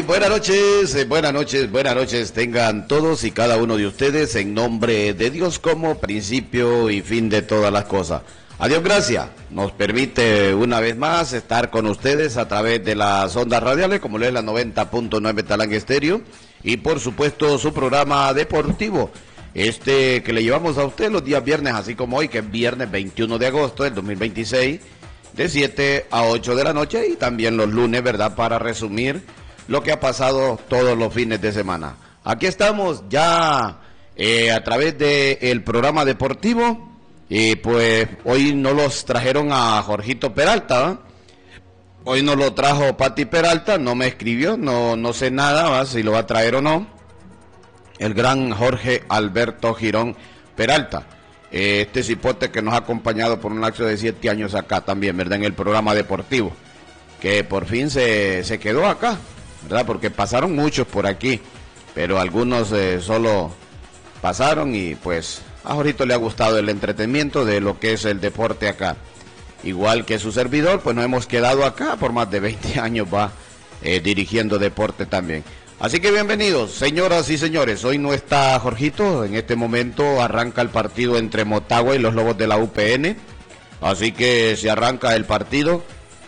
buenas noches tengan todos y cada uno de ustedes en nombre de Dios como principio y fin de todas las cosas. A Dios gracias, nos permite una vez más estar con ustedes a través de las ondas radiales, como lo es la 90.9 Talán Estéreo, y por supuesto su programa deportivo, que le llevamos a usted los días viernes, así como hoy, que es viernes 21 de agosto del 2026, de 7 a 8 de la noche, y también los lunes, ¿verdad?, para resumir lo que ha pasado todos los fines de semana. Aquí estamos ya a través del programa deportivo, y pues hoy no los trajeron a Jorgito Peralta, ¿eh? Hoy no lo trajo Pati Peralta, no me escribió, no sé nada, ¿va?, si lo va a traer o no, el gran Jorge Alberto Girón Peralta, este cipote que nos ha acompañado por un lapso de 7 años acá también, ¿verdad?, en el programa deportivo, que por fin se quedó acá, ¿verdad?, porque pasaron muchos por aquí, pero algunos solo pasaron y pues a Jorito le ha gustado el entretenimiento de lo que es el deporte acá. Igual que su servidor, pues nos hemos quedado acá por más de 20 años, va dirigiendo deporte también. Así que bienvenidos, señoras y señores. Hoy no está Jorgito, en este momento arranca el partido entre Motagua y los Lobos de la UPN. Así que se arranca el partido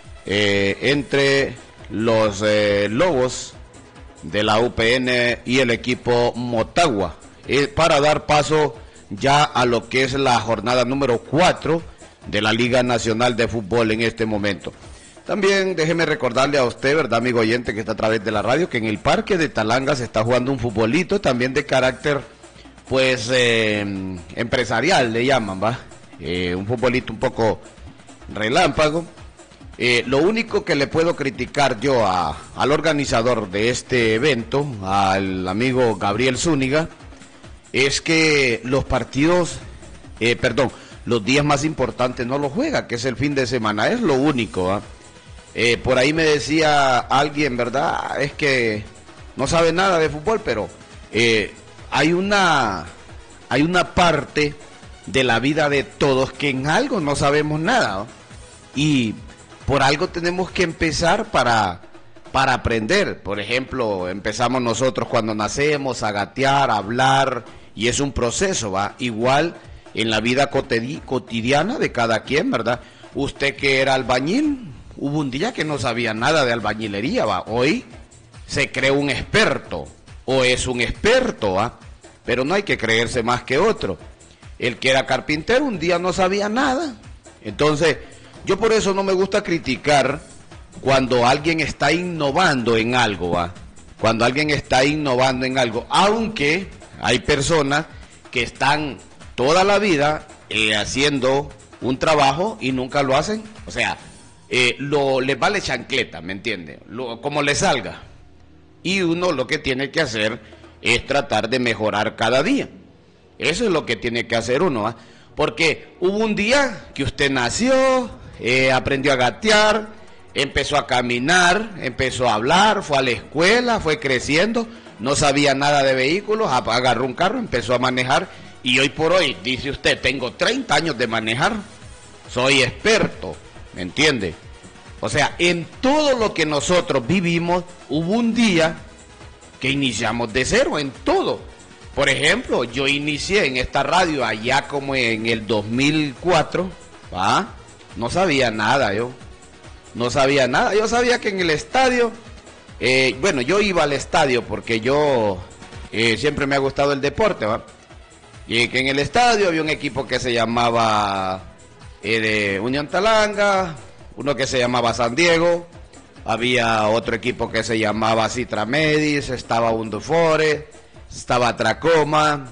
entre los Lobos de la UPN y el equipo Motagua, para dar paso ya a lo que es la jornada número 4 de la Liga Nacional de Fútbol en este momento. También déjeme recordarle a usted, ¿verdad, amigo oyente que está a través de la radio, que en el Parque de Talanga se está jugando un futbolito también de carácter, pues, empresarial, le llaman, ¿va? Un futbolito un poco relámpago. Lo único que le puedo criticar yo al organizador de este evento, al amigo Gabriel Zúñiga, es que los partidos, los días más importantes no los juega, que es el fin de semana, es lo único, ¿eh? Por ahí me decía alguien, ¿verdad?, es que no sabe nada de fútbol, pero hay una parte de la vida de todos que en algo no sabemos nada, ¿no? Y por algo tenemos que empezar para aprender. Por ejemplo, empezamos nosotros cuando nacemos a gatear, a hablar, y es un proceso, ¿va? Igual en la vida cotidiana de cada quien, ¿verdad? Usted que era albañil, hubo un día que no sabía nada de albañilería, ¿va? Hoy se cree un experto, o es un experto, ¿va? Pero no hay que creerse más que otro. El que era carpintero un día no sabía nada. Entonces, yo por eso no me gusta criticar cuando alguien está innovando en algo, ¿va? Cuando alguien está innovando en algo, aunque hay personas que están toda la vida haciendo un trabajo y nunca lo hacen, o sea, les vale chancleta, ¿me entiende? Como le salga. Y uno lo que tiene que hacer es tratar de mejorar cada día. Eso es lo que tiene que hacer uno, ¿va? Porque hubo un día que usted nació, aprendió a gatear, empezó a caminar, empezó a hablar, fue a la escuela, fue creciendo, no sabía nada de vehículos, agarró un carro, empezó a manejar, y hoy por hoy, dice usted, tengo 30 años de manejar, soy experto, ¿me entiende? O sea, en todo lo que nosotros vivimos, hubo un día que iniciamos de cero, en todo. Por ejemplo, yo inicié en esta radio allá como en el 2004, ¿va? No sabía nada yo. No sabía nada. Yo sabía que en el estadio, yo iba al estadio porque yo siempre me ha gustado el deporte, ¿va? Y que en el estadio había un equipo que se llamaba de Unión Talanga, uno que se llamaba San Diego, había otro equipo que se llamaba Citra Medis, estaba Undufore, estaba Tracoma,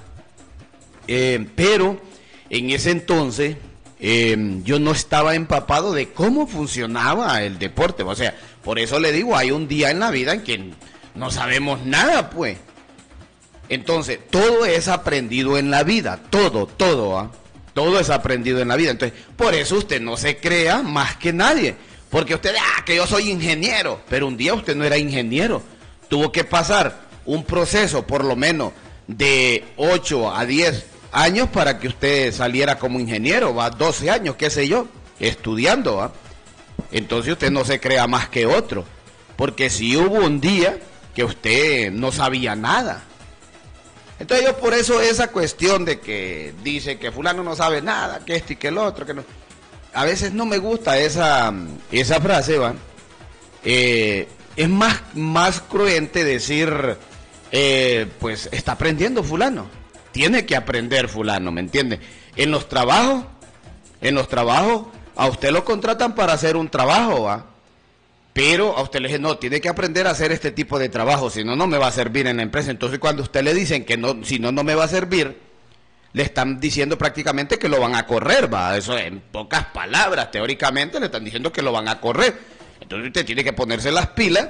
pero en ese entonces yo no estaba empapado de cómo funcionaba el deporte. O sea, por eso le digo, hay un día en la vida en que no sabemos nada, pues. Entonces, todo es aprendido en la vida, todo, ¿ah? Todo es aprendido en la vida. Entonces, por eso usted no se crea más que nadie. Porque usted, que yo soy ingeniero, pero un día usted no era ingeniero. Tuvo que pasar un proceso por lo menos de 8 a 10 años para que usted saliera como ingeniero, va 12 años, qué sé yo, estudiando, ¿va? Entonces usted no se crea más que otro, porque si hubo un día que usted no sabía nada. Entonces yo por eso esa cuestión de que dice que fulano no sabe nada, que esto y que el otro, que no, a veces no me gusta esa frase, ¿va? Es más cruente decir, pues está aprendiendo fulano, tiene que aprender fulano, ¿me entiende? En los trabajos, a usted lo contratan para hacer un trabajo, ¿va? Pero a usted le dice, no, tiene que aprender a hacer este tipo de trabajo, si no, no me va a servir en la empresa. Entonces cuando a usted le dicen que no, si no, no me va a servir, le están diciendo prácticamente que lo van a correr, ¿va? Eso en pocas palabras, teóricamente le están diciendo que lo van a correr. Entonces usted tiene que ponerse las pilas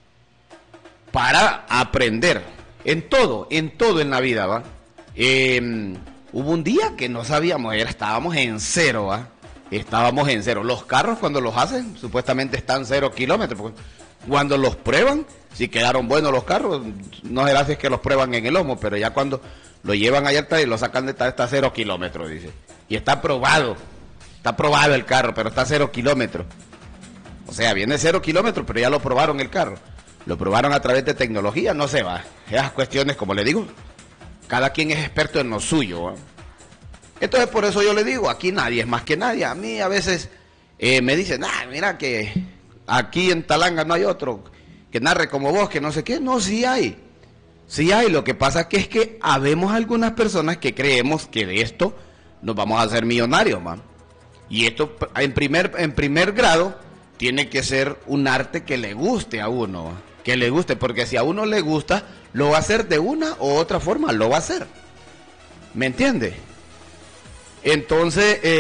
para aprender. En todo en la vida, ¿va? Hubo un día que no sabíamos, estábamos en cero, ¿va? Estábamos en cero. Los carros cuando los hacen, supuestamente están 0 kilómetros. Cuando los prueban, si quedaron buenos los carros, no será si es que los prueban en el lomo, pero ya cuando lo llevan allá atrás y lo sacan de está 0 kilómetros, dice. Y está probado el carro, pero está 0 kilómetros. O sea, viene 0 kilómetros, pero ya lo probaron el carro. Lo probaron a través de tecnología, no se va. Esas cuestiones, como le digo, cada quien es experto en lo suyo, ¿eh? Entonces por eso yo le digo, aquí nadie es más que nadie. A mí a veces me dicen, mira que aquí en Talanga no hay otro que narre como vos, que no sé qué. No, sí hay. Sí hay. Lo que pasa es que habemos algunas personas que creemos que de esto nos vamos a hacer millonarios, man. Y esto en primer grado tiene que ser un arte que le guste a uno, que le guste, porque si a uno le gusta, lo va a hacer de una u otra forma, lo va a hacer. ¿Me entiende? Entonces,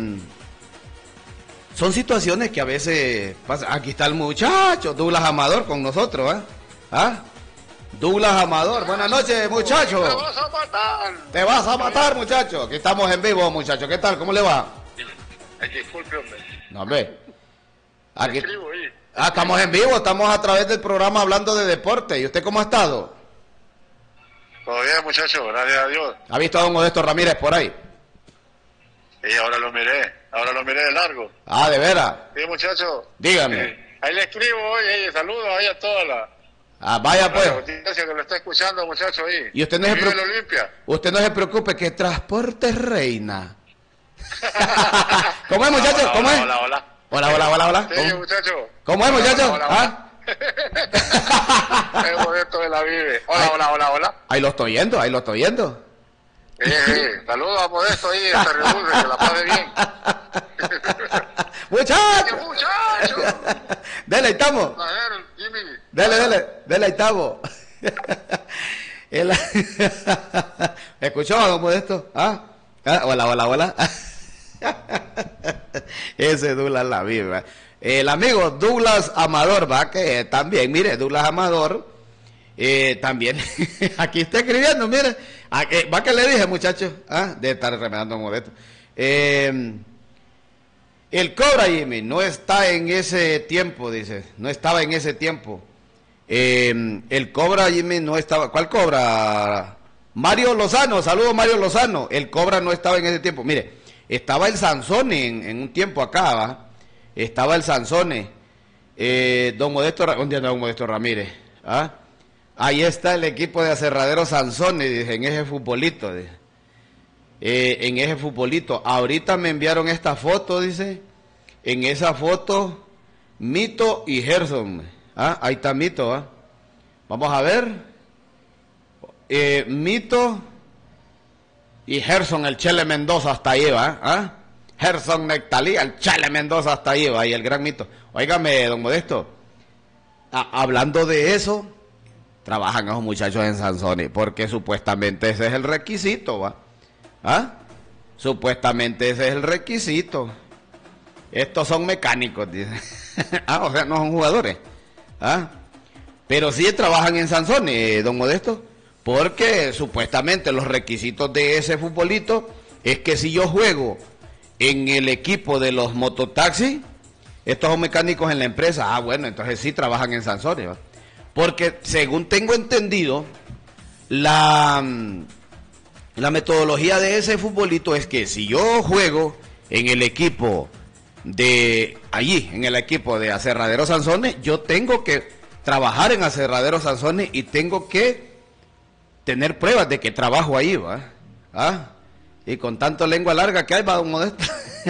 son situaciones que a veces pasan. Aquí está el muchacho, Douglas Amador con nosotros, ¿eh? ¿Ah? Douglas Amador, buenas noches, muchacho. Te vas a matar. Te vas a matar, muchacho. Aquí estamos en vivo, muchacho. ¿Qué tal? ¿Cómo le va? Disculpe, hombre. No, hombre. Aquí... Escribo ahí. estamos en vivo, estamos a través del programa hablando de deporte. ¿Y usted cómo ha estado? Todo bien, muchacho, gracias a Dios. ¿Ha visto a don Modesto Ramírez por ahí? Y ahora lo miré de largo. Ah, ¿de veras? Sí, muchacho. Dígame. Ahí le escribo hoy, saludos ahí a toda la vaya pues. audiencia que lo está escuchando, muchacho, ahí. Y usted no se preocupe, que Transporte Reina. ¿Cómo es, muchacho? ¿Cómo es? Hola. Hola. Sí, muchacho. ¿Cómo es, muchacho? Hola. El Modesto de la Vive. Hola. Ahí lo estoy oyendo. Saludos a Modesto ahí, esta reduce, que la pase bien. ¡Muchacho! Dele, ahí estamos. Dele, ahí estamos. ¿Me escuchó, don Modesto? Hola. Ese Douglas la vive. El amigo Douglas Amador, va, que también, mire, Douglas Amador, también, aquí está escribiendo, mire, va que le dije, muchachos, de estar remedando Modesto. El Cobra, Jimmy, no está en ese tiempo, dice, no estaba en ese tiempo. El Cobra, Jimmy, no estaba. ¿Cuál Cobra? Mario Lozano, saludos Mario Lozano. El Cobra no estaba en ese tiempo. Mire, estaba el Sansone en un tiempo acá, ¿va? Estaba el Sansone. Don Modesto Ramírez. Ahí está el equipo de Aserradero Sansone, dice, en ese futbolito. En ese futbolito. Ahorita me enviaron esta foto, dice. En esa foto, Mito y Gerson. Ahí está Mito, Vamos a ver. Mito y Gerson, el Chele Mendoza hasta ahí, ¿va? Gerson Nectalí, el Chele Mendoza hasta ahí, ¿va? Y el gran Mito. Óigame, don Modesto. Hablando de eso, trabajan esos muchachos en Sansone, porque supuestamente ese es el requisito, ¿va? Supuestamente ese es el requisito. Estos son mecánicos, dice. O sea, no son jugadores. Pero sí trabajan en Sansone, don Modesto, porque supuestamente los requisitos de ese futbolito es que si yo juego en el equipo de los mototaxis, estos son mecánicos en la empresa. Bueno, entonces sí trabajan en Sansone, ¿va? Porque según tengo entendido, la metodología de ese futbolito es que si yo juego en el equipo de allí, en el equipo de Aserradero Sansone, yo tengo que trabajar en Aserradero Sansoni y tengo que tener pruebas de que trabajo ahí, ¿va? ¿Ah? Y con tanto lengua larga que hay, va, don Modesto.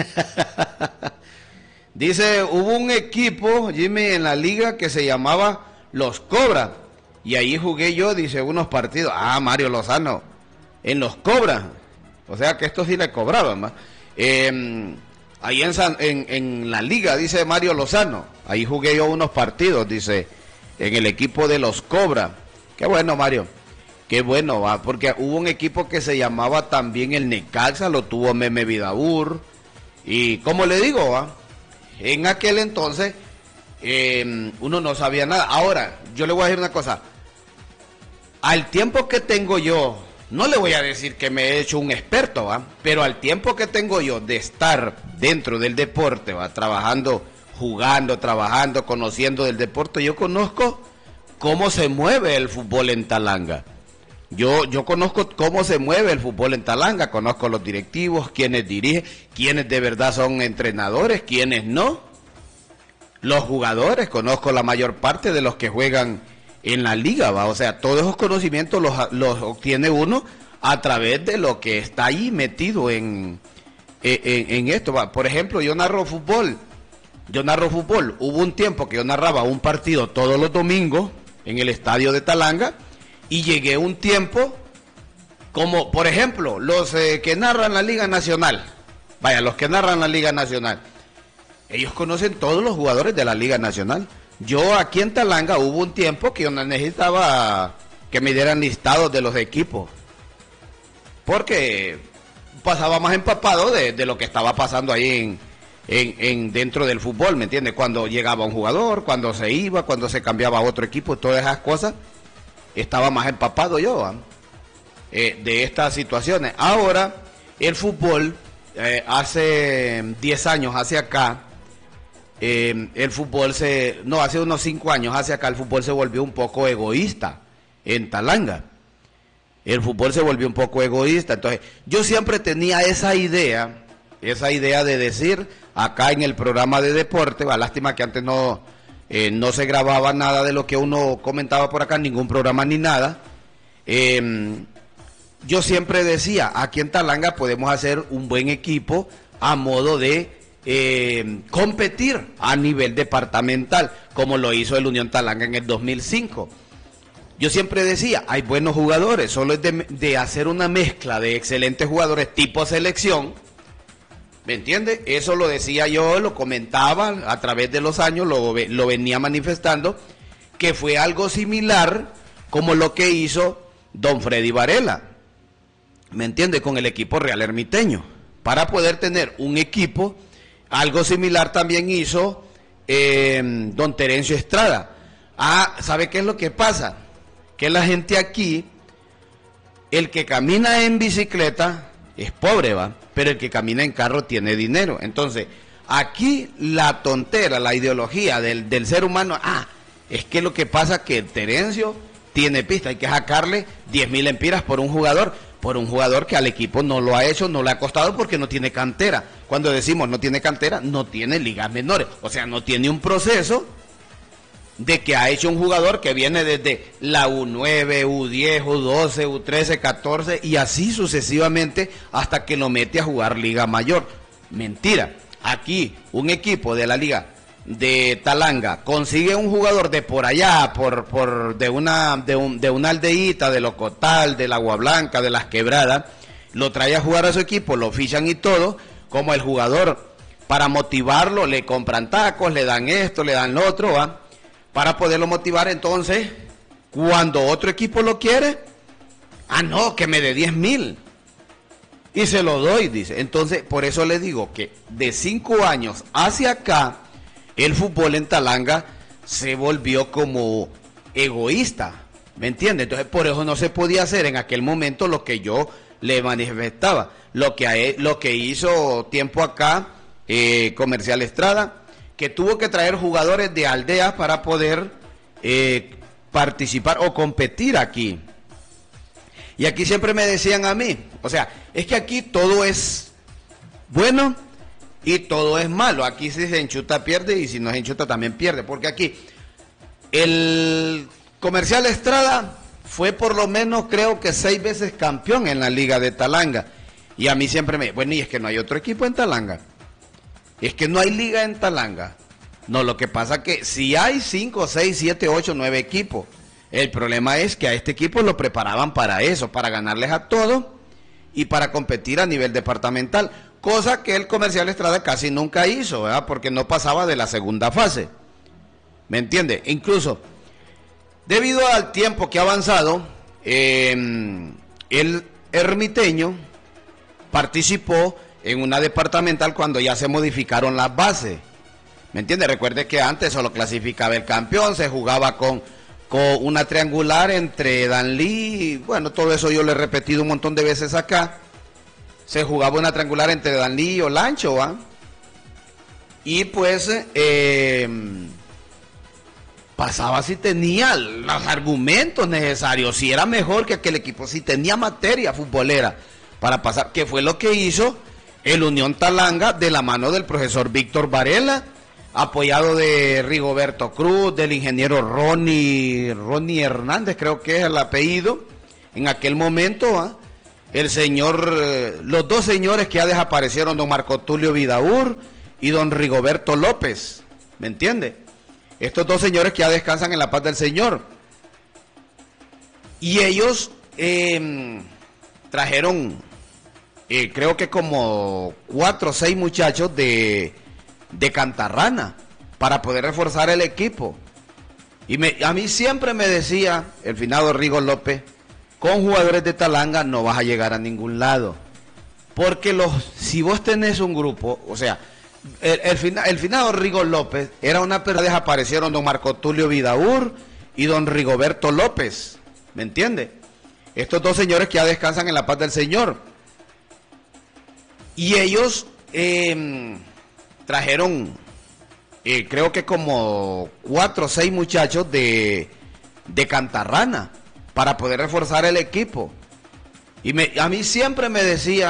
Dice, hubo un equipo, Jimmy, en la liga que se llamaba Los Cobras. Y ahí jugué yo, dice, unos partidos. Ah, Mario Lozano, en Los Cobras. O sea que esto sí le cobraban, ¿va? Ahí en la liga, dice Mario Lozano. Ahí jugué yo unos partidos, dice, en el equipo de Los Cobras. Qué bueno, Mario. Qué bueno, va, porque hubo un equipo que se llamaba también el Necaxa, lo tuvo Meme Vidaur. Y como le digo, va, en aquel entonces uno no sabía nada. Ahora, yo le voy a decir una cosa. Al tiempo que tengo yo, no le voy a decir que me he hecho un experto, va, pero al tiempo que tengo yo de estar dentro del deporte, va, trabajando, jugando, trabajando, conociendo del deporte, yo conozco cómo se mueve el fútbol en Talanga. Yo conozco cómo se mueve el fútbol en Talanga, conozco los directivos, quienes dirigen, quienes de verdad son entrenadores, quienes no. Los jugadores, conozco la mayor parte de los que juegan en la liga, ¿va? O sea, todos esos conocimientos los obtiene uno a través de lo que está ahí metido en esto, ¿va? Por ejemplo, yo narro fútbol, hubo un tiempo que yo narraba un partido todos los domingos en el estadio de Talanga. Y llegué un tiempo, como por ejemplo, los que narran la Liga Nacional. Vaya, los que narran la Liga Nacional. Ellos conocen todos los jugadores de la Liga Nacional. Yo aquí en Talanga hubo un tiempo que yo no necesitaba que me dieran listados de los equipos. Porque pasaba más empapado de lo que estaba pasando ahí dentro del fútbol, ¿me entiendes? Cuando llegaba un jugador, cuando se iba, cuando se cambiaba a otro equipo, todas esas cosas. Estaba más empapado yo de estas situaciones. Ahora, el fútbol, hace 10 años hacia acá, el fútbol hace unos 5 años hacia acá, el fútbol se volvió un poco egoísta en Talanga. El fútbol se volvió un poco egoísta. Entonces, yo siempre tenía esa idea de decir, acá en el programa de deporte, va, lástima que antes no se grababa nada de lo que uno comentaba por acá, ningún programa ni nada. Yo siempre decía, aquí en Talanga podemos hacer un buen equipo a modo de competir a nivel departamental, como lo hizo el Unión Talanga en el 2005. Yo siempre decía, hay buenos jugadores, solo es de hacer una mezcla de excelentes jugadores tipo selección. ¿Me entiende? Eso lo decía yo, lo comentaba a través de los años, lo venía manifestando, que fue algo similar como lo que hizo don Freddy Varela, ¿me entiende? Con el equipo Real Ermiteño. Para poder tener un equipo, algo similar también hizo don Terencio Estrada. Ah, ¿sabe qué es lo que pasa? Que la gente aquí, el que camina en bicicleta es pobre, va, pero el que camina en carro tiene dinero. Entonces, aquí la tontera, la ideología del ser humano, es que lo que pasa es que Terencio tiene pista, hay que sacarle 10,000 empiras por un jugador que al equipo no lo ha hecho, no le ha costado porque no tiene cantera. Cuando decimos no tiene cantera, no tiene ligas menores, o sea, no tiene un proceso de que ha hecho un jugador que viene desde la U9, U10, U12, U13, 14 y así sucesivamente hasta que lo mete a jugar Liga Mayor. Mentira. Aquí un equipo de la Liga de Talanga consigue un jugador de por allá, de una aldeíta, de Locotal, del Agua Blanca, de Las Quebradas, lo trae a jugar a su equipo, lo fichan y todo, como el jugador, para motivarlo, le compran tacos, le dan esto, le dan lo otro, ¿va? Para poderlo motivar. Entonces, cuando otro equipo lo quiere, no, que me dé 10,000 y se lo doy, dice. Entonces, por eso le digo que de 5 años hacia acá, el fútbol en Talanga se volvió como egoísta, ¿me entiende? Entonces, por eso no se podía hacer en aquel momento lo que yo le manifestaba, lo que hizo tiempo acá Comercial Estrada, que tuvo que traer jugadores de aldeas para poder participar o competir aquí. Y aquí siempre me decían a mí, o sea, es que aquí todo es bueno y todo es malo. Aquí si se enchuta pierde y si no se enchuta también pierde, porque aquí el Comercial Estrada fue por lo menos, creo que 6 veces campeón en la Liga de Talanga. Y a mí siempre bueno, y es que no hay otro equipo en Talanga. Es que no hay liga en Talanga. No, lo que pasa es que si hay 5, 6, 7, 8, 9 equipos. El problema es que a este equipo lo preparaban para eso, para ganarles a todos y para competir a nivel departamental. Cosa que el Comercial Estrada casi nunca hizo, ¿verdad? Porque no pasaba de la segunda fase. ¿Me entiende? Incluso, debido al tiempo que ha avanzado, el Ermiteño participó en una departamental cuando ya se modificaron las bases. ¿Me entiende? Recuerde que antes solo clasificaba el campeón, se jugaba con una triangular entre Danlí, bueno, todo eso yo lo he repetido un montón de veces acá. Se jugaba una triangular entre Danlí y Olancho, ¿va? Y pues pasaba si tenía los argumentos necesarios, si era mejor que aquel equipo, si tenía materia futbolera para pasar, que fue lo que hizo el Unión Talanga de la mano del profesor Víctor Varela, apoyado de Rigoberto Cruz, del ingeniero Ronnie Hernández, creo que es el apellido, en aquel momento, el señor, los dos señores que ya desaparecieron, don Marco Tulio Vidaur y don Rigoberto López, ¿me entiende? Estos dos señores que ya descansan en la paz del Señor. Y ellos trajeron, creo que como 4 o 6 muchachos de Cantarrana para poder reforzar el equipo. Y a mí siempre me decía el finado Rigo López, con jugadores de Talanga no vas a llegar a ningún lado. Porque si vos tenés un grupo, o sea, el finado Rigo López era una persona, desaparecieron don Marco Tulio Vidaur y don Rigoberto López, ¿me entiende? Estos dos señores que ya descansan en la paz del Señor. Y ellos trajeron, creo que como 4 o 6 muchachos de Cantarrana para poder reforzar el equipo. Y a mí siempre me decía